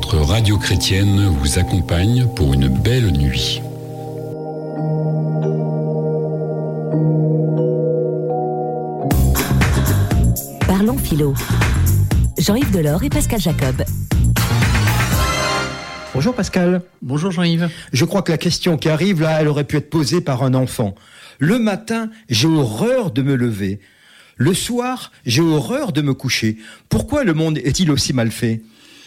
Votre radio chrétienne vous accompagne pour une belle nuit. Parlons philo. Jean-Yves Delors et Pascal Jacob. Bonjour Pascal. Bonjour Jean-Yves. Je crois que la question qui arrive là, elle aurait pu être posée par un enfant. Le matin, j'ai horreur de me lever. Le soir, j'ai horreur de me coucher. Pourquoi le monde est-il aussi mal fait ?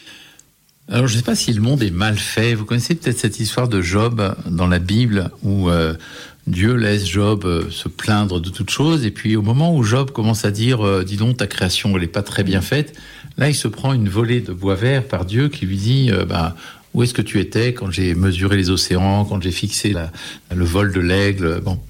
Alors je ne sais pas si le monde est mal fait. Vous connaissez peut-être cette histoire de Job dans la Bible où Dieu laisse Job se plaindre de toutes choses. Et puis au moment où Job commence à dire « Dis donc, ta création, elle n'est pas très bien faite », là il se prend une volée de bois vert par Dieu qui lui dit « Où est-ce que tu étais quand j'ai mesuré les océans, quand j'ai fixé le vol de l'aigle ?» Bon.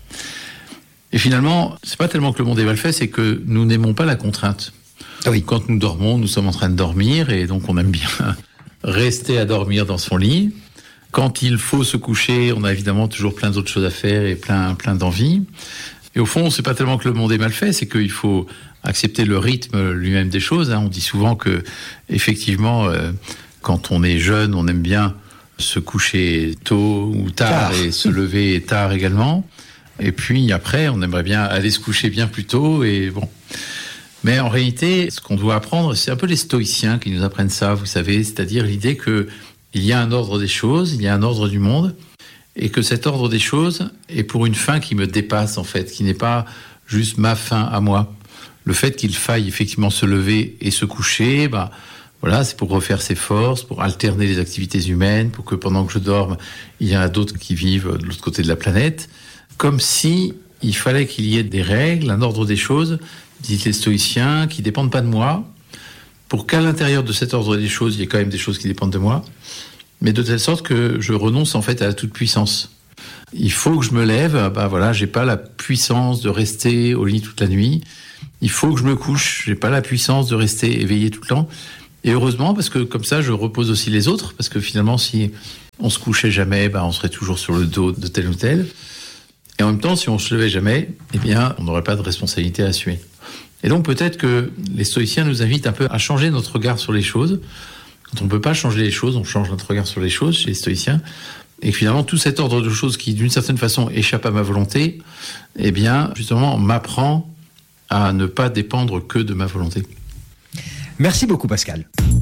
Et finalement, c'est pas tellement que le monde est mal fait, c'est que nous n'aimons pas la contrainte. Ah oui. Quand nous dormons, nous sommes en train de dormir et donc on aime bien rester à dormir dans son lit. Quand il faut se coucher, on a évidemment toujours plein d'autres choses à faire et plein d'envies. Et au fond, c'est pas tellement que le monde est mal fait, c'est qu'il faut accepter le rythme lui-même des choses. On dit souvent que, effectivement, quand on est jeune, on aime bien se coucher tôt ou tard et se lever tard également. Et puis après, on aimerait bien aller se coucher bien plus tôt et bon. Mais en réalité, ce qu'on doit apprendre, c'est un peu les stoïciens qui nous apprennent ça, vous savez, c'est-à-dire l'idée que il y a un ordre des choses, il y a un ordre du monde, et que cet ordre des choses est pour une fin qui me dépasse en fait, qui n'est pas juste ma fin à moi. Le fait qu'il faille effectivement se lever et se coucher, voilà, c'est pour refaire ses forces, pour alterner les activités humaines, pour que pendant que je dorme, il y en a d'autres qui vivent de l'autre côté de la planète. Comme si il fallait qu'il y ait des règles, un ordre des choses, disent les stoïciens, qui ne dépendent pas de moi, pour qu'à l'intérieur de cet ordre des choses, il y ait quand même des choses qui dépendent de moi, mais de telle sorte que je renonce en fait à la toute-puissance. Il faut que je me lève, j'ai pas la puissance de rester au lit toute la nuit. Il faut que je me couche, j'ai pas la puissance de rester éveillé tout le temps. Et heureusement, parce que comme ça, je repose aussi les autres, parce que finalement, si on se couchait jamais, on serait toujours sur le dos de tel ou tel. Et en même temps, si on se levait jamais, on n'aurait pas de responsabilité à assumer. Et donc peut-être que les stoïciens nous invitent un peu à changer notre regard sur les choses. Quand on ne peut pas changer les choses, on change notre regard sur les choses chez les stoïciens. Et finalement, tout cet ordre de choses qui, d'une certaine façon, échappe à ma volonté, justement, m'apprend à ne pas dépendre que de ma volonté. Merci beaucoup Pascal.